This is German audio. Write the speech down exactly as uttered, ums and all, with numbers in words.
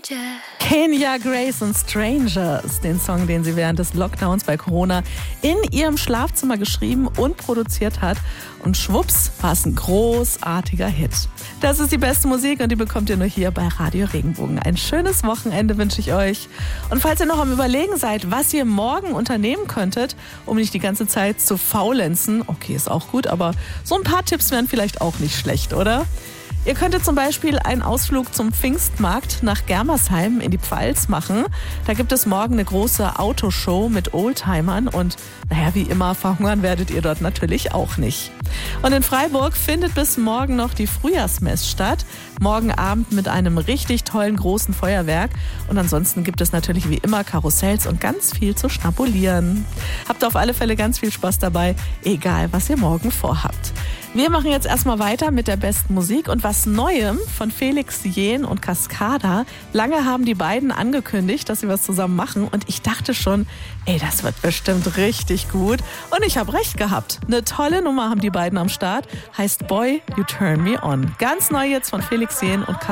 Kenya Grace und Strangers, den Song, den sie während des Lockdowns bei Corona in ihrem Schlafzimmer geschrieben und produziert hat. Und schwupps war es ein großartiger Hit. Das ist die beste Musik und die bekommt ihr nur hier bei Radio Regenbogen. Ein schönes Wochenende wünsche ich euch. Und falls ihr noch am Überlegen seid, was ihr morgen unternehmen könntet, um nicht die ganze Zeit zu faulenzen, okay, ist auch gut, aber so ein paar Tipps wären vielleicht auch nicht schlecht, oder? Ihr könntet zum Beispiel einen Ausflug zum Pfingstmarkt nach Germersheim in die Pfalz machen. Da gibt es morgen eine große Autoshow mit Oldtimern und naja, wie immer, verhungern werdet ihr dort natürlich auch nicht. Und in Freiburg findet bis morgen noch die Frühjahrsmess statt. Morgen Abend mit einem richtig tollen großen Feuerwerk. Und ansonsten gibt es natürlich wie immer Karussells und ganz viel zu schnabulieren. Habt auf alle Fälle ganz viel Spaß dabei, egal was ihr morgen vorhabt. Wir machen jetzt erstmal weiter mit der besten Musik und was Neuem von Felix Jähn und Cascada. Lange haben die beiden angekündigt, dass sie was zusammen machen und ich dachte schon, ey, das wird bestimmt richtig gut. Und ich habe recht gehabt. Eine tolle Nummer haben die beiden am Start, heißt Boy, You Turn Me On. Ganz neu jetzt von Felix Jähn und Cascada.